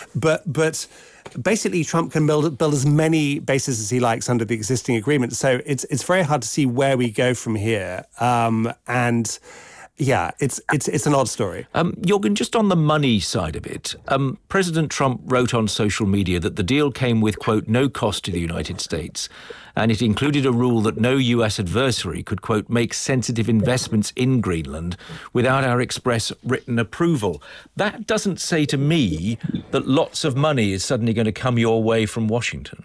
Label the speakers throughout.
Speaker 1: But basically, Trump can build as many bases as he likes under the existing agreement. So it's very hard to see where we go from here. And yeah, it's an odd story.
Speaker 2: Jorgen, just on the money side of it, President Trump wrote on social media that the deal came with, quote, no cost to the United States, and it included a rule that no US adversary could, quote, make sensitive investments in Greenland without our express written approval. That doesn't say to me that lots of money is suddenly going to come your way from Washington.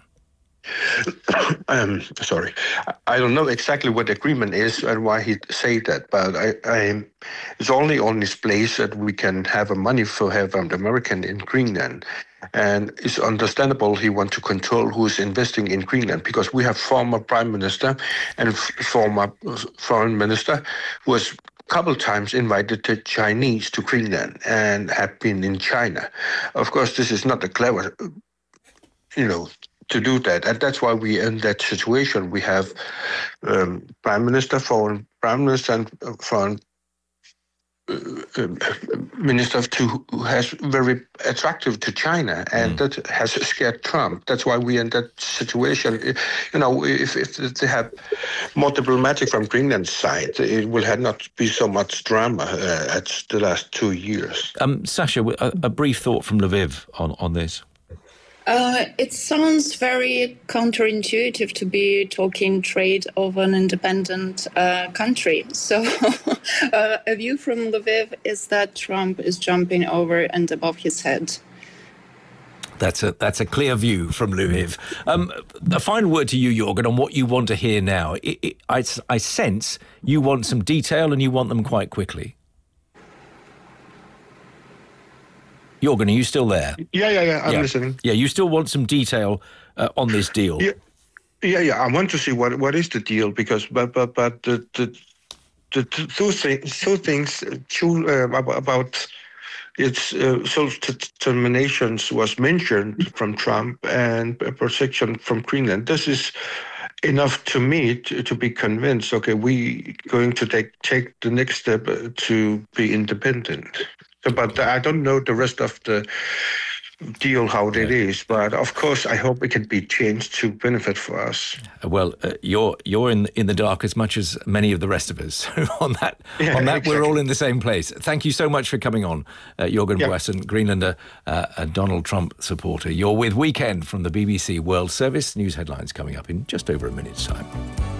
Speaker 3: Sorry, I don't know exactly what the agreement is and why he said that, but it's only on this place that we can have a money for have an American in Greenland. And it's understandable he wants to control who's investing in Greenland, because we have former prime minister and former foreign minister who was a couple times invited the Chinese to Greenland and have been in China. Of course, this is not a clever, to do that. And that's why we in that situation. We have prime minister, foreign prime minister, and foreign minister who has very attractive to China, and that has scared Trump. That's why we're in that situation. If they have more diplomatic from Greenland's side, it will not be so much drama at the last 2 years.
Speaker 2: Sasha, a brief thought from Lviv on this.
Speaker 4: It sounds very counterintuitive to be talking trade of an independent country. So a view from Lviv is that Trump is jumping over and above his head.
Speaker 2: That's a clear view from Lviv. A final word to you, Jorgen, on what you want to hear now. I sense you want some detail and you want them quite quickly. Jorgen, are you still there?
Speaker 3: Yeah. I'm listening.
Speaker 2: Yeah, you still want some detail on this deal?
Speaker 3: Yeah. I want to see what is the deal, because but the two things about its self-determinations was mentioned from Trump and protection from Greenland. This is enough to me to be convinced. Okay, we going to take the next step to be independent. But I don't know the rest of the deal, how it is. But of course, I hope it can be changed to benefit for us.
Speaker 2: Well, you're in the dark as much as many of the rest of us. So on that, exactly. We're all in the same place. Thank you so much for coming on, Jorgen Boessen, Greenlander, a Donald Trump supporter. You're with Weekend from the BBC World Service. News headlines coming up in just over a minute's time.